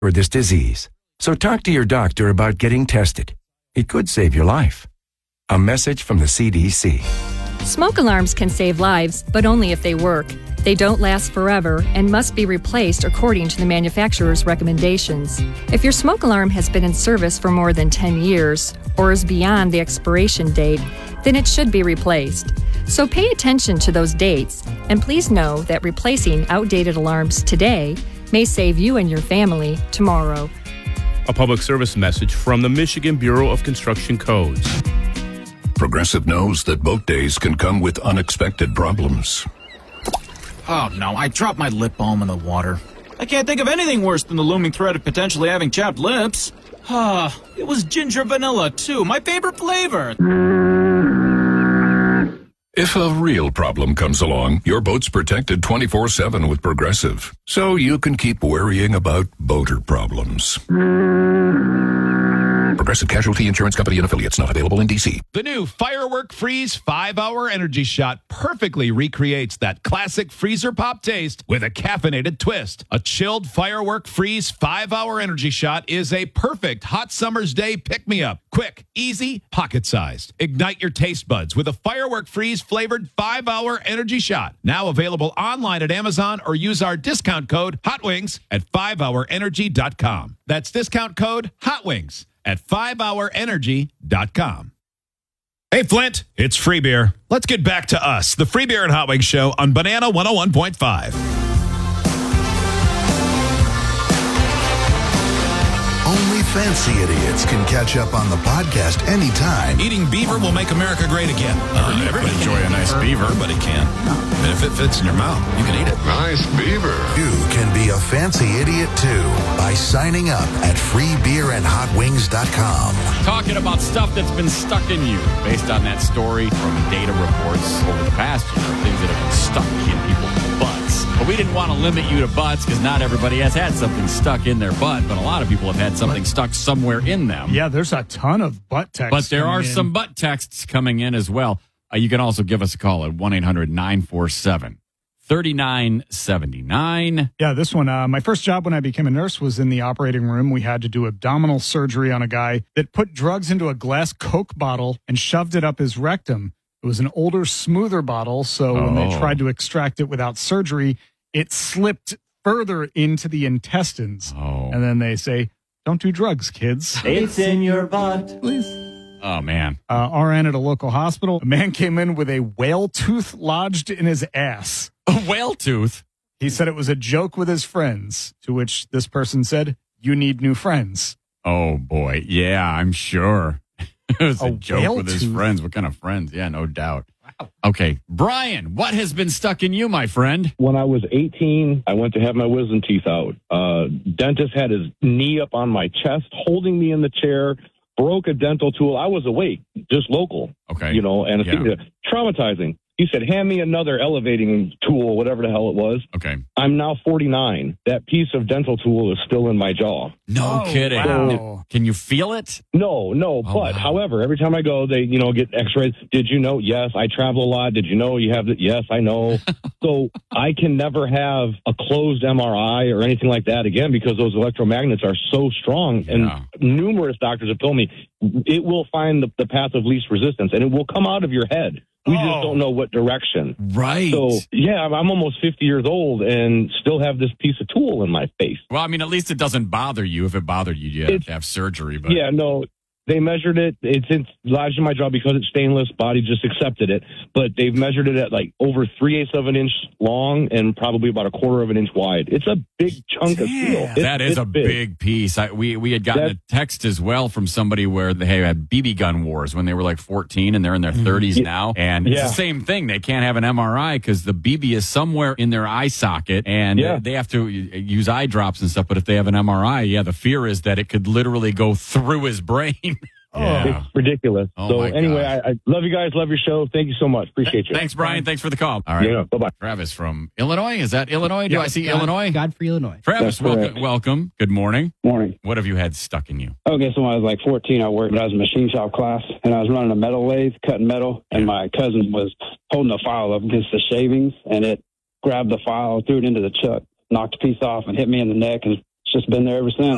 for this disease. So talk to your doctor about getting tested. It could save your life. A message from the CDC. Smoke alarms can save lives, but only if they work. They don't last forever and must be replaced according to the manufacturer's recommendations. If your smoke alarm has been in service for more than 10 years or is beyond the expiration date, then it should be replaced. So pay attention to those dates, and please know that replacing outdated alarms today may save you and your family tomorrow. A public service message from the Michigan Bureau of Construction Codes. Progressive knows that boat days can come with unexpected problems. Oh, no, I dropped my lip balm in the water. I can't think of anything worse than the looming threat of potentially having chapped lips. It was ginger vanilla, too, my favorite flavor. If a real problem comes along, your boat's protected 24/7 with Progressive, so you can keep worrying about boater problems. Progressive Casualty Insurance Company and affiliates, not available in D.C. The new Firework Freeze 5-Hour Energy Shot perfectly recreates that classic freezer pop taste with a caffeinated twist. A chilled Firework Freeze 5-Hour Energy Shot is a perfect hot summer's day pick-me-up. Quick, easy, pocket-sized. Ignite your taste buds with a Firework Freeze flavored 5-Hour Energy Shot. Now available online at Amazon or use our discount code HOTWINGS at 5hourenergy.com. That's discount code HOTWINGS at 5hourenergy.com. Hey, Flint, it's Free Beer. Let's get back to us, the Free Beer and Hot Wings Show on Banana 101.5. Only fancy idiots can catch up on the podcast anytime. Eating beaver will make America great again. Everybody enjoy a nice beaver. Everybody can. And if it fits in your mouth, you can eat it. Nice beaver. You can be a fancy idiot, too, by signing up at freebeerandhotwings.com. Talking about stuff that's been stuck in you based on that story from data reports over the past year, things that have been stuck in people's butts. But we didn't want to limit you to butts because not everybody has had something stuck in their butt, but a lot of people have had something stuck somewhere in them. Yeah, there's a ton of butt texts. But there are some butt texts coming in as well. You can also give us a call at 1-800-947-3979. Yeah, this one, my first job when I became a nurse was in the operating room. We had to do abdominal surgery on a guy that put drugs into a glass Coke bottle and shoved it up his rectum. It was an older, smoother bottle, so when they tried to extract it without surgery, it slipped further into the intestines. And then they say, don't do drugs, kids. It's in your butt. Please. Oh, man. RN at a local hospital. A man came in with a whale tooth lodged in his ass. A whale tooth? He said it was a joke with his friends, to which this person said, you need new friends. Oh, boy. Yeah, I'm sure. It was a joke with his tooth? friends. What kind of friends? Yeah, no doubt. Wow. Okay, Brian, what has been stuck in you, my friend? When I was 18, I went to have my wisdom teeth out. Dentist had his knee up on my chest, holding me in the chair, broke a dental tool. I was awake, just local. Okay. You know, and it's traumatizing. He said, hand me another elevating tool, whatever the hell it was. Okay. I'm now 49. That piece of dental tool is still in my jaw. No kidding. Wow. Can you feel it? No. But, however, every time I go, they, get x-rays. Did you know? Yes, I travel a lot. Did you know you have it? Yes, I know. So I can never have a closed MRI or anything like that again because those electromagnets are so strong. And numerous doctors have told me it will find the path of least resistance and it will come out of your head. We just don't know what direction. Right. So, yeah, I'm almost 50 years old and still have this piece of tool in my face. Well, I mean, at least it doesn't bother you. If it bothered you, you have to have surgery. But yeah, no, they measured it. It's lodged in my jaw because it's stainless. Body just accepted it. But th've measured it at like over 3/8 of an inch long and probably about 1/4 of an inch wide. It's a big chunk of steel. That is a big piece. We had gotten a text as well from somebody where they had BB gun wars when they were like 14 and they're in their 30s now. And it's the same thing. They can't have an MRI because the BB is somewhere in their eye socket and they have to use eye drops and stuff. But if they have an MRI, the fear is that it could literally go through his brain. It's ridiculous. So anyway, I love you guys. Love your show. Thank you so much. Appreciate you. Thanks, Brian. Thanks for the call. All right. Yeah, bye-bye. Travis from Illinois. Is that Illinois? Do I see Illinois? Godfrey, Illinois. Travis, welcome. Good morning. Morning. What have you had stuck in you? Okay, so when I was like 14, I worked, I was in a machine shop class, and I was running a metal lathe, cutting metal, and my cousin was holding a file up against the shavings, and it grabbed the file, threw it into the chuck, knocked a piece off, and hit me in the neck, and it's just been there ever since.